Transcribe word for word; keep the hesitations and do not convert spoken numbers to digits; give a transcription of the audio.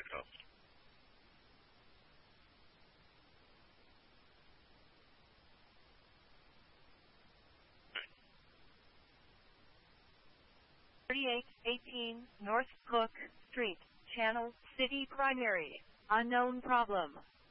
go. thirty-eight eighteen North Cook Street, Channel City Primary. Unknown problem.